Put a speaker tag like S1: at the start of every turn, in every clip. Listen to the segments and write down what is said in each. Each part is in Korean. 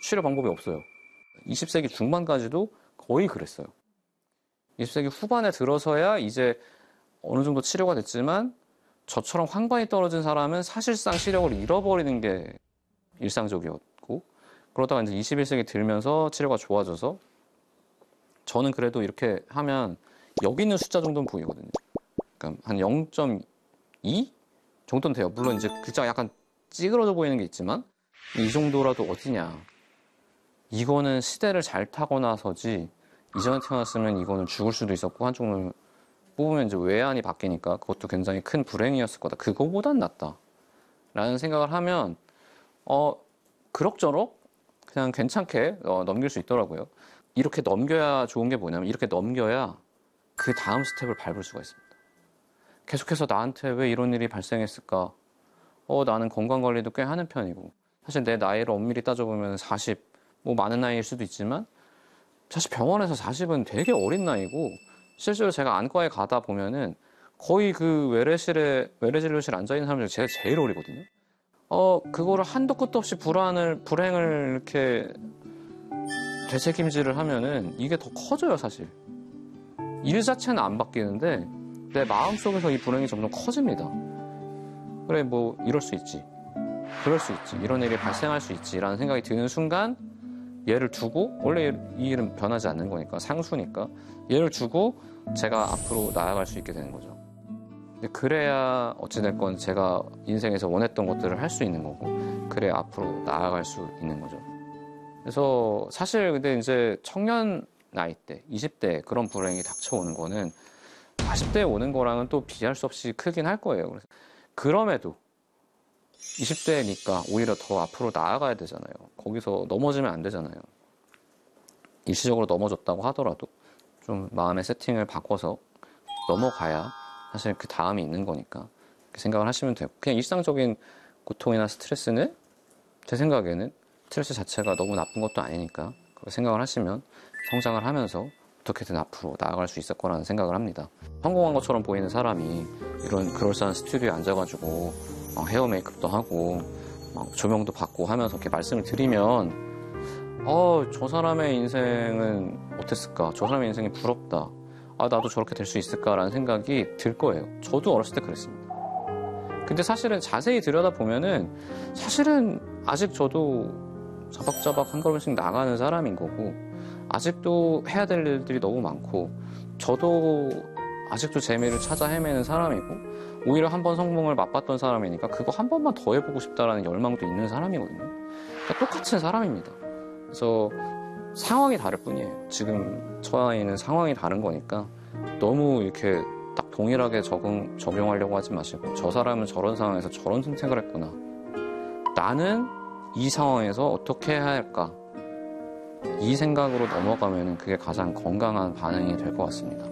S1: 치료 방법이 없어요. 20세기 중반까지도 거의 그랬어요. 20세기 후반에 들어서야 이제 어느 정도 치료가 됐지만 저처럼 황반이 떨어진 사람은 사실상 시력을 잃어버리는 게 일상적이었고, 그러다가 이제 21세기 들면서 치료가 좋아져서 저는 그래도 이렇게 하면 여기 있는 숫자 정도는 보이거든요. 그러니까 한 0.2 정도는 돼요. 물론 이제 글자가 약간 찌그러져 보이는 게 있지만 이 정도라도 어디냐. 이거는 시대를 잘 타고 나서지 이전에 태어났으면 이거는 죽을 수도 있었고 한쪽 눈을 뽑으면 이제 외환이 바뀌니까 그것도 굉장히 큰 불행이었을 거다. 그거보단 낫다. 라는 생각을 하면 그럭저럭 그냥 괜찮게 넘길 수 있더라고요. 이렇게 넘겨야 좋은 게 뭐냐면 이렇게 넘겨야 그 다음 스텝을 밟을 수가 있습니다. 계속해서 나한테 왜 이런 일이 발생했을까? 나는 건강관리도 꽤 하는 편이고 사실 내 나이를 엄밀히 따져보면 40, 뭐 많은 나이일 수도 있지만 사실 병원에서 40은 되게 어린 나이고 실제로 제가 안과에 가다 보면은 거의 그 외래진료실 앉아있는 사람 중에 제가 제일 어리거든요. 그거를 한도 끝도 없이 불행을 이렇게 되새김질을 하면은 이게 더 커져요, 사실. 일 자체는 안 바뀌는데 내 마음속에서 이 불행이 점점 커집니다. 그래, 뭐 이럴 수 있지. 그럴 수 있지. 이런 일이 발생할 수 있지. 라는 생각이 드는 순간 얘를 두고, 원래 이 일은 변하지 않는 거니까, 상수니까 얘를 두고 제가 앞으로 나아갈 수 있게 되는 거죠. 그래야 어찌됐건 제가 인생에서 원했던 것들을 할 수 있는 거고, 그래야 앞으로 나아갈 수 있는 거죠. 그래서 사실 근데 이제 청년 나이 때, 20대 그런 불행이 닥쳐오는 거는 40대에 오는 거랑은 또 비할 수 없이 크긴 할 거예요. 그래서 그럼에도 20대니까 오히려 더 앞으로 나아가야 되잖아요. 거기서 넘어지면 안 되잖아요. 일시적으로 넘어졌다고 하더라도 좀 마음의 세팅을 바꿔서 넘어가야 사실 그 다음이 있는 거니까 그렇게 생각을 하시면 되고, 그냥 일상적인 고통이나 스트레스는 제 생각에는 스트레스 자체가 너무 나쁜 것도 아니니까 그렇게 생각을 하시면 성장을 하면서 어떻게든 앞으로 나아갈 수 있을 거라는 생각을 합니다. 성공한 것처럼 보이는 사람이 이런 그럴싸한 스튜디오에 앉아가지고 헤어 메이크업도 하고 조명도 받고 하면서 이렇게 말씀을 드리면 저 사람의 인생은 어땠을까? 저 사람의 인생이 부럽다. 나도 저렇게 될 수 있을까라는 생각이 들 거예요. 저도 어렸을 때 그랬습니다. 근데 사실은 자세히 들여다보면은 사실은 아직 저도 자박자박 한 걸음씩 나가는 사람인 거고, 아직도 해야 될 일들이 너무 많고, 저도 아직도 재미를 찾아 헤매는 사람이고, 오히려 한 번 성공을 맛봤던 사람이니까 그거 한 번만 더 해보고 싶다라는 열망도 있는 사람이거든요. 그러니까 똑같은 사람입니다. 그래서 상황이 다를 뿐이에요. 지금 처해 있는 상황이 다른 거니까 너무 이렇게 딱 동일하게 적용하려고 하지 마시고, 저 사람은 저런 상황에서 저런 선택을 했구나. 나는 이 상황에서 어떻게 해야 할까? 이 생각으로 넘어가면 그게 가장 건강한 반응이 될 것 같습니다.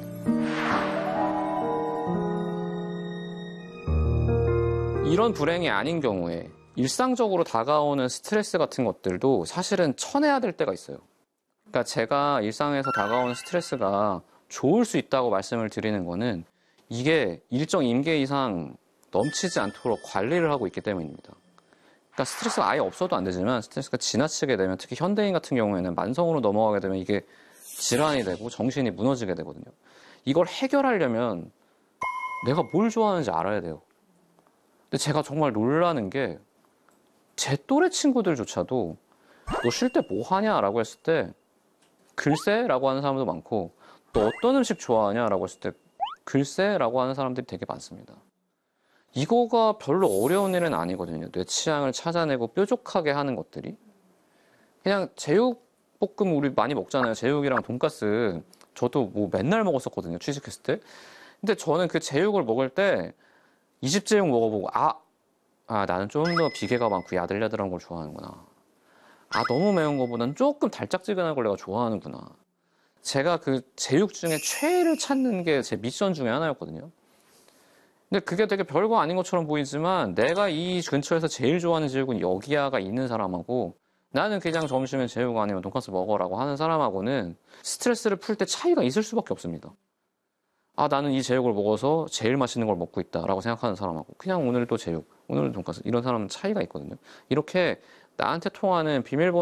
S1: 이런 불행이 아닌 경우에 일상적으로 다가오는 스트레스 같은 것들도 사실은 쳐내야 될 때가 있어요. 그러니까 제가 일상에서 다가오는 스트레스가 좋을 수 있다고 말씀을 드리는 거는 이게 일정 임계 이상 넘치지 않도록 관리를 하고 있기 때문입니다. 그러니까 스트레스가 아예 없어도 안 되지만 스트레스가 지나치게 되면, 특히 현대인 같은 경우에는 만성으로 넘어가게 되면 이게 질환이 되고 정신이 무너지게 되거든요. 이걸 해결하려면 내가 뭘 좋아하는지 알아야 돼요. 근데 제가 정말 놀라는 게 제 또래 친구들조차도 너 쉴 때 뭐 하냐? 라고 했을 때 글쎄? 라고 하는 사람도 많고, 너 어떤 음식 좋아하냐? 라고 했을 때 글쎄? 라고 하는 사람들이 되게 많습니다. 이거가 별로 어려운 일은 아니거든요. 내 취향을 찾아내고 뾰족하게 하는 것들이. 그냥 제육볶음 우리 많이 먹잖아요. 제육이랑 돈가스. 저도 뭐 맨날 먹었었거든요. 취직했을 때. 근데 저는 그 제육을 먹을 때 20제육 먹어보고 나는 좀 더 비계가 많고 야들야들한 걸 좋아하는구나. 너무 매운 거보단 조금 달짝지근한 걸 내가 좋아하는구나. 제가 그 제육 중에 최애를 찾는 게 제 미션 중에 하나였거든요. 근데 그게 되게 별거 아닌 것처럼 보이지만 내가 이 근처에서 제일 좋아하는 제육은 여기야가 있는 사람하고, 나는 그냥 점심에 제육 아니면 돈까스 먹어라고 하는 사람하고는 스트레스를 풀 때 차이가 있을 수밖에 없습니다. 나는 이 제육을 먹어서 제일 맛있는 걸 먹고 있다라고 생각하는 사람하고, 그냥 오늘도 제육, 오늘도 돈까스, 이런 사람은 차이가 있거든요. 이렇게 나한테 통하는 비밀번호